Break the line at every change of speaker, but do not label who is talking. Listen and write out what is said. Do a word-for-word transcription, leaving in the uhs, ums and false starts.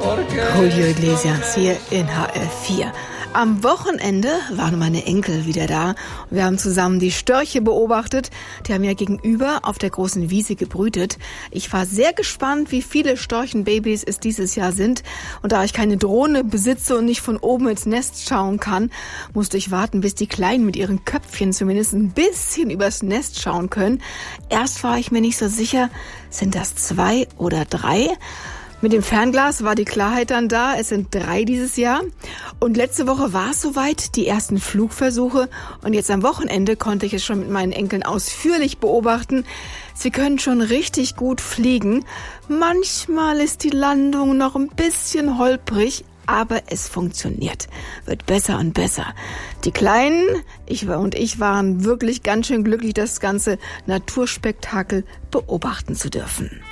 Julio Iglesias hier in H R vier. Am Wochenende waren meine Enkel wieder da. Wir haben zusammen die Störche beobachtet. Die haben ja gegenüber auf der großen Wiese gebrütet. Ich war sehr gespannt, wie viele Storchenbabys es dieses Jahr sind. Und da ich keine Drohne besitze und nicht von oben ins Nest schauen kann, musste ich warten, bis die Kleinen mit ihren Köpfchen zumindest ein bisschen übers Nest schauen können. Erst war ich mir nicht so sicher, sind das zwei oder drei? Mit dem Fernglas war die Klarheit dann da. Es sind drei dieses Jahr. Und letzte Woche war es soweit, die ersten Flugversuche. Und jetzt am Wochenende konnte ich es schon mit meinen Enkeln ausführlich beobachten. Sie können schon richtig gut fliegen. Manchmal ist die Landung noch ein bisschen holprig, aber es funktioniert. Wird besser und besser. Die Kleinen, ich und ich waren wirklich ganz schön glücklich, das ganze Naturspektakel beobachten zu dürfen.